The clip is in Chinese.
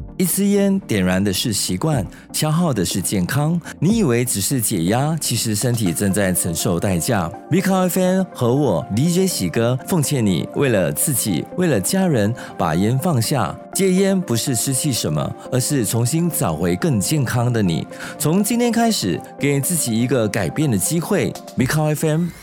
一支烟点燃的是习惯，消耗的是健康。你以为只是解压，其实身体正在承受代价。Bcall FM 和我 DJ 喜哥奉劝你，为了自己，为了家人，把烟放下。戒烟不是失去什么，而是重新找回更健康的你。从今天开始，给自己一个改变的机会。Bcall FM